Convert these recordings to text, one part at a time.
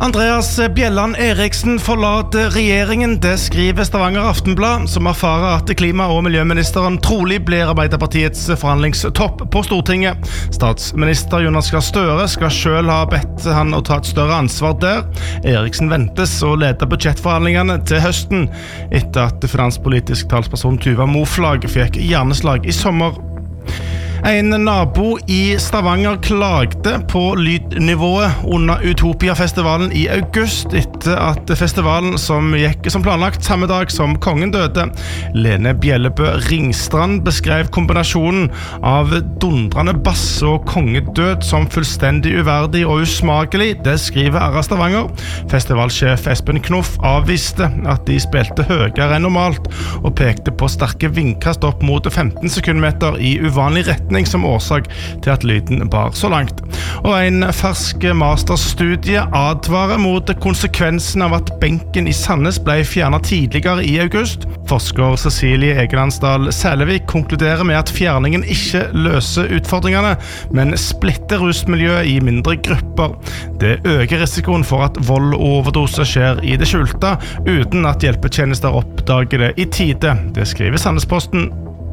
Andreas Bjelland Eriksen forlater regjeringen, det skriver Stavanger Aftenblad, som erfarer at klima- og miljøministeren trolig blir Arbeiderpartiets forhandlingstopp på Stortinget. Statsminister Jonas Gahr Støre skal selv ha bedt han å ta et større ansvar der. Eriksen ventes å lede budsjettforhandlingene til høsten, etter at finanspolitisk talsperson Tuva Moflag fikk hjerneslag i sommer. En nabo i Stavanger klagde på lydnivået under Utopia-festivalen i august etter at festivalen som gikk som planlagt samme dag som kongen døde. Lene Bjellebø Ringstrand beskrev kombinasjonen av dundrende bass og kongedød som fullstendig uverdig og usmakelig, det skriver RA Stavanger. Festivalsjef Espen Knoff avviste at de spilte høyere enn normalt og pekte på sterke vindkast opp mot 15 sekundmeter i uvanlig retning som årsak til at lyden bar så langt. Og en fersk masterstudie advarer mot konsekvensen av at benken i Sandnes ble fjernet tidligere i august. Forsker Cecilie Egelandsdal Sælevik konkluderer med at fjerningen ikke løser utfordringene, men splitter rusmiljøet i mindre grupper. Det øker risikoen for at vold og overdose skjer i det skjulte, uten at hjelpetjenester oppdager det i tide. Det skriver Sandnesposten.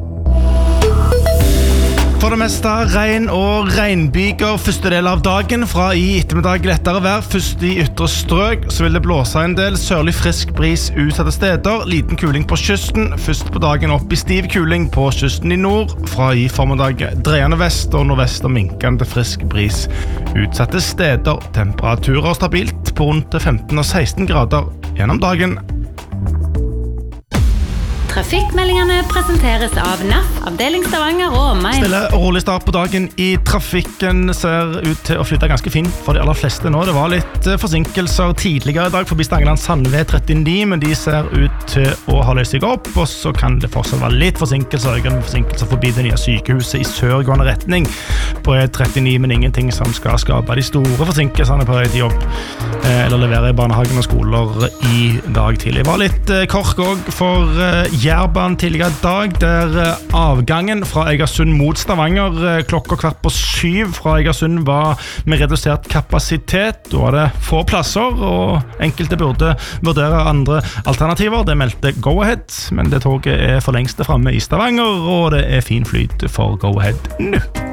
For det meste regn og regnbyger første del av dagen. Fra i ettermiddag lettere vær, først i ytre strøk, så vil det blåse en del sørlig frisk bris utsatte steder. Liten kuling på kysten, først på dagen opp i stiv kuling på kysten i nord. Fra i formiddag dreiende vest og nordvest og minkende frisk bris utsatte steder. Temperaturer stabilt på rundt 15 og 16 grader gjennom dagen. Trafikkmeldingene presenteres av NAF, avdeling Stavanger og omegn. Stille og rolig start på dagen i trafikken ser ut til å flytte ganske fint for de aller fleste nå. Det var litt forsinkelser tidligere i dag forbi Stangeland Sandve 39, men de ser ut til å ha løst seg opp, og så kan det fortsatt være litt forsinkelser forbi det nye sykehuset i sørgående retning på E39, men ingenting som skal skape de store forsinkelsene på vei til jobb eller levere i barnehagen og skoler i dag tidlig. Det var litt kork også for Jærbanen tidligere i dag, der avgangen fra Egersund mot Stavanger klokka 6:15 fra Egersund var med redusert kapasitet. Da var det få plasser, og enkelte burde vurdere andre alternativer. Det meldte Go-Ahead, men det toget er for lengst fremme i Stavanger, og det er fin flyt for Go-Ahead nå.